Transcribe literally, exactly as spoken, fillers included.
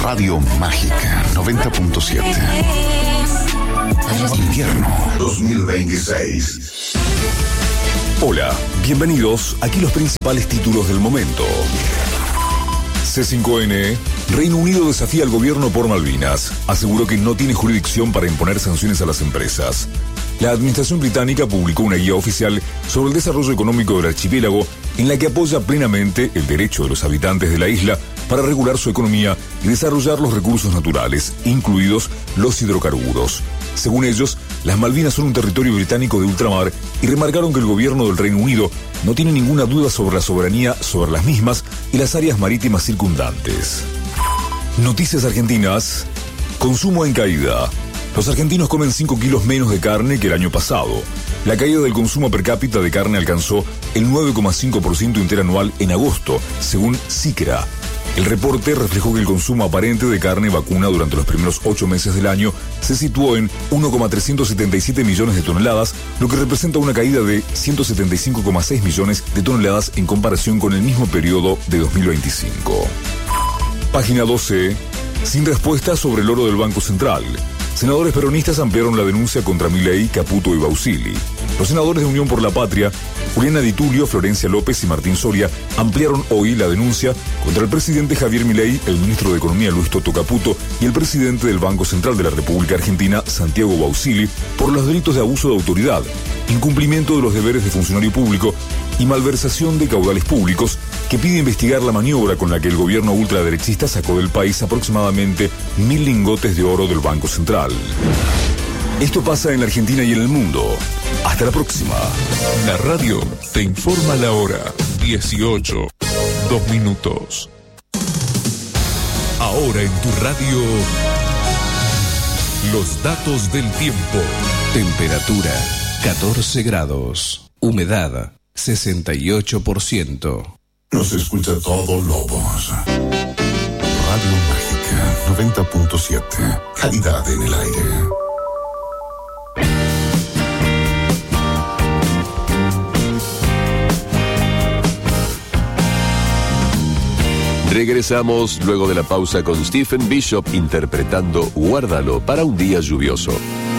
Radio Mágica noventa punto siete. Invierno dos mil veintiséis. Hola, bienvenidos. Aquí los principales títulos del momento. C cinco N. Reino Unido desafía al gobierno por Malvinas. Aseguró que no tiene jurisdicción para imponer sanciones a las empresas. La administración británica publicó una guía oficial sobre el desarrollo económico del archipiélago en la que apoya plenamente el derecho de los habitantes de la isla para regular su economía y desarrollar los recursos naturales, incluidos los hidrocarburos. Según ellos, las Malvinas son un territorio británico de ultramar y remarcaron que el gobierno del Reino Unido no tiene ninguna duda sobre la soberanía sobre las mismas y las áreas marítimas circundantes. Noticias argentinas. Consumo en caída. Los argentinos comen cinco kilos menos de carne que el año pasado. La caída del consumo per cápita de carne alcanzó el nueve coma cinco por ciento interanual en agosto, según SICRA. El reporte reflejó que el consumo aparente de carne vacuna durante los primeros ocho meses del año se situó en uno coma trescientos setenta y siete millones de toneladas, lo que representa una caída de ciento setenta y cinco coma seis millones de toneladas en comparación con el mismo periodo de dos mil veinticinco. Página doce. Sin respuesta sobre el oro del Banco Central. Senadores peronistas ampliaron la denuncia contra Milei, Caputo y Bausili. Los senadores de Unión por la Patria, Juliana Di Tulio, Florencia López y Martín Soria, ampliaron hoy la denuncia contra el presidente Javier Milei, el ministro de Economía Luis Toto Caputo y el presidente del Banco Central de la República Argentina, Santiago Bausili, por los delitos de abuso de autoridad, incumplimiento de los deberes de funcionario público y malversación de caudales públicos, que pide investigar la maniobra con la que el gobierno ultraderechista sacó del país aproximadamente mil lingotes de oro del Banco Central. Esto pasa en la Argentina y en el mundo. Hasta la próxima. La radio te informa la hora. dieciocho, dos minutos. Ahora en tu radio, los datos del tiempo. Temperatura catorce grados. Humedad sesenta y ocho por ciento. Nos escucha todo Lobos. Radio Mágica noventa punto siete. Calidad en el aire. Regresamos luego de la pausa con Stephen Bishop interpretando Guárdalo para un día lluvioso.